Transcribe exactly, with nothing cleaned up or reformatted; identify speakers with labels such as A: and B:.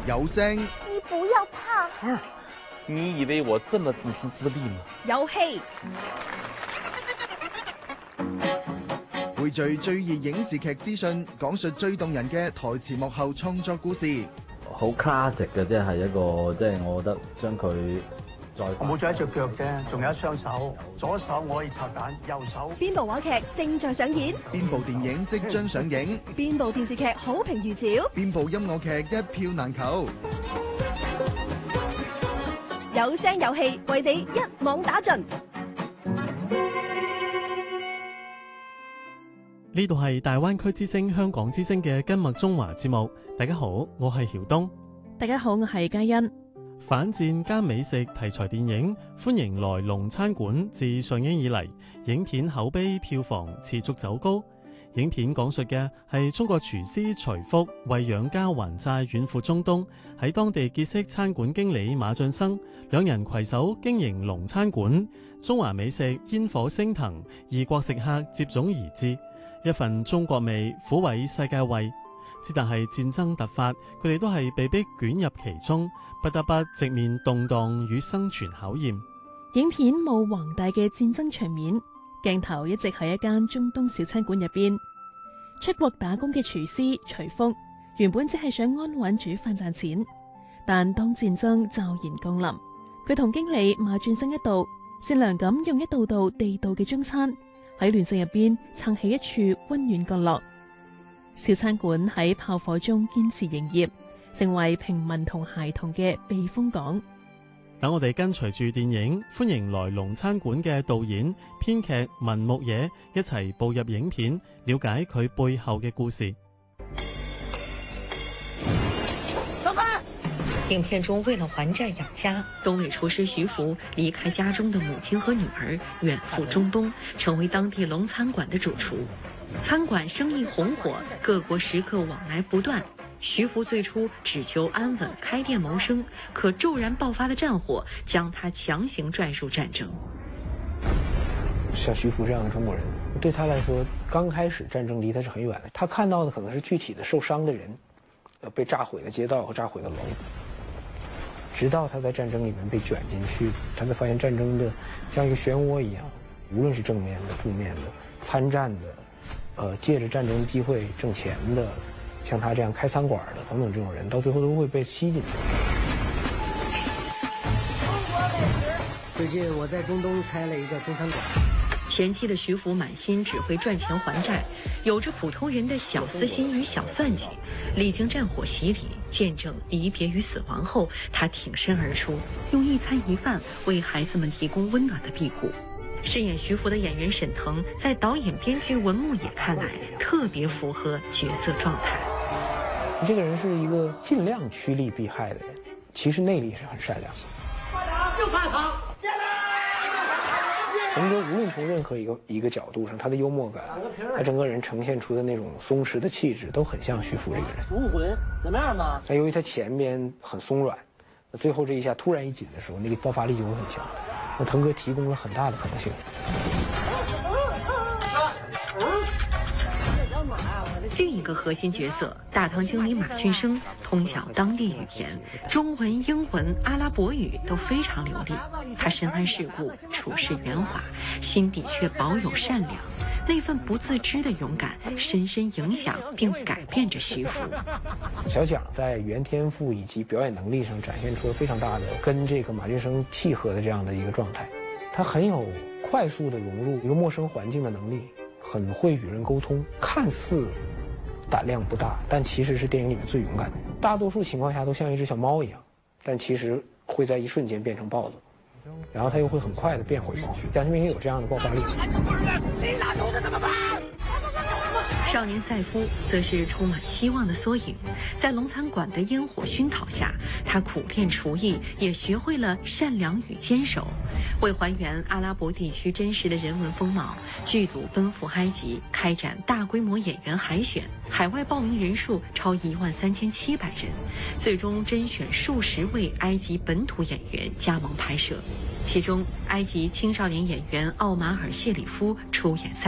A: 有聲。
B: 你不要怕。
C: 芬兒，你以為我這麼自私自利嗎？
B: 有戲。
A: 匯聚最熱影視劇資訊，講述最動人嘅台前幕後創作故事。
D: 好 classic 嘅，即係一個，即係我覺得將佢再
E: 冇咗一隻腳啫，仲有一雙手，左手我可以拆彈，右手。
B: 邊部話劇正在上演？
A: 邊部電影即將上映？
B: 邊部電視劇好評如潮？
A: 邊部音樂劇一票難求？
B: 有聲有戲，為你一網打盡。
F: 呢度係大灣區之聲香港之聲嘅今日中華節目。大家好，我係曉東。
G: 大家好，我係嘉欣。
F: 反戰加美食題材電影歡迎來龍餐館自上映以嚟，影片口碑票房持續走高。影片講述嘅係中國廚師徐福為養家還債遠赴中東，喺當地結識餐館經理馬俊生，兩人攜手經營龍餐館，中華美食煙火升騰，異國食客接踵而至。一份中國味撫慰世界胃，只但係戰爭突發，佢哋都係被逼捲入其中，不得不直面動盪與生存考驗。
G: 影片冇宏大嘅戰爭場面，鏡頭一直喺一間中東小餐館入邊。出國打工嘅廚師徐福原本只係想安穩煮飯賺錢，但當戰爭驟然降臨，佢同經理馬俊生一道，善良咁用一道道地道嘅中餐喺亂世入邊撐起一處溫暖角落。小餐館喺炮火中堅持營業，成為平民同孩童嘅避風港。
F: 等我哋跟隨住電影歡迎來龍餐館嘅導演編劇文牧野一齊步入影片，了解佢背後嘅故事。
H: 小芬，影片中為了還債養家，東北廚師徐福離開家中的母親和女兒，遠赴中東，成為當地龍餐館的主廚。餐館生意紅火，各國食客往來不斷。徐福最初只求安穩開店謀生，可驟然爆發的戰火將他強行拽入戰爭。
I: 像徐福這樣的中國人，對他來說，剛開始戰爭離他是很遠的，他看到的可能是具體的受傷的人，呃，被炸毀的街道和炸毀的樓。直到他在戰爭裏面被捲進去，他才發現戰爭的像一個漩渦一樣，無論是正面的、負面的、參戰的，呃，借着戰爭的機會掙錢的，像他這樣開餐館的等等這種人，到最後都會被吸進去。
J: 最近我在中東開了一個中餐館。
H: 前期的徐福滿心只會賺錢還債，有着普通人的小私心與小算計。歷經戰火洗禮，見證離別與死亡後，他挺身而出，用一餐一飯為孩子們提供溫暖的庇護。飾演徐福的演員沈騰，在導演編劇文牧野看來，特別符合角色狀態。
I: 這個人是一個盡量趨利避害的人，其實內裏是很善良的。又反抗，洪哲無論從任何一個一個角度上，他的幽默感，他整個人呈現出的那種鬆弛的氣質，都很像徐福這個人。
J: 武魂怎麼樣嘛？
I: 但由於他前邊很鬆軟，最後這一下突然一緊的時候，那個爆發力就會很強。那騰哥提供了很大的可能性。
H: 另一個核心角色大堂經理馬俊生通曉當地語言，中文、英文、阿拉伯語都非常流利。他深諳世故，處事圓滑，心底卻保有善良。那份不自知的勇敢，深深影響並改變着徐福。
I: 小蔣在語言天賦以及表演能力上展現出了非常大的跟這個馬俊生契合的這樣的一個狀態。他很有快速的融入一個陌生環境的能力，很會與人溝通，看似膽量不大，但其實是電影裏面最勇敢的。大多數情況下都像一隻小貓一樣，但其實會在一瞬間變成豹子，然後他又會很快的變回貓。蔣新明也有這樣的爆發力。
H: 少年賽夫則是充滿希望的縮影，在龍餐館的煙火熏陶下，他苦練廚藝，也學會了善良與堅守。為還原阿拉伯地區真實的人文風貌，劇組奔赴埃及開展大規模演員海選，海外報名人數超一萬三千七百人，最終甄選數十位埃及本土演員加盟拍攝，其中埃及青少年演員奧馬爾謝里夫出演賽。